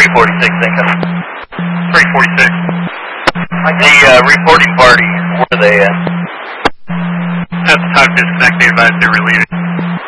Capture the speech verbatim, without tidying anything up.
three forty-six, thank you. three forty-six. The uh, reporting party, where are they at? That's the time disconnect, they advised they were leaving.